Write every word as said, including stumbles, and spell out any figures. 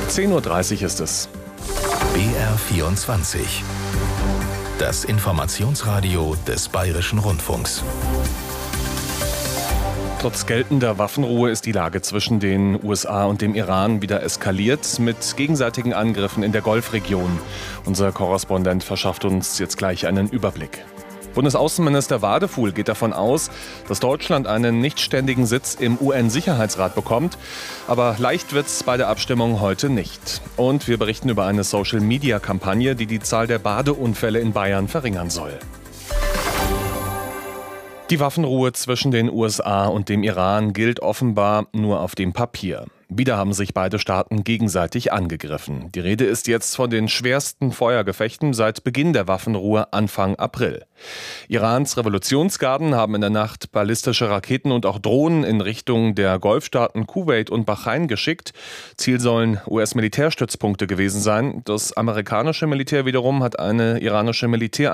zehn Uhr dreißig ist es. B R vierundzwanzig. Das Informationsradio des Bayerischen Rundfunks. Trotz geltender Waffenruhe ist die Lage zwischen den U S A und dem Iran wieder eskaliert mit gegenseitigen Angriffen in der Golfregion. Unser Korrespondent verschafft uns jetzt gleich einen Überblick. Bundesaußenminister Wadefuhl geht davon aus, dass Deutschland einen nichtständigen Sitz im U N-Sicherheitsrat bekommt. Aber leicht wird's bei der Abstimmung heute nicht. Und wir berichten über eine Social-Media-Kampagne, die die Zahl der Badeunfälle in Bayern verringern soll. Die Waffenruhe zwischen den U S A und dem Iran gilt offenbar nur auf dem Papier. Wieder haben sich beide Staaten gegenseitig angegriffen. Die Rede ist jetzt von den schwersten Feuergefechten seit Beginn der Waffenruhe Anfang April. Irans Revolutionsgarden haben in der Nacht ballistische Raketen und auch Drohnen in Richtung der Golfstaaten Kuwait und Bahrain geschickt. Ziel sollen U S-Militärstützpunkte gewesen sein. Das amerikanische Militär wiederum hat eine iranische Militär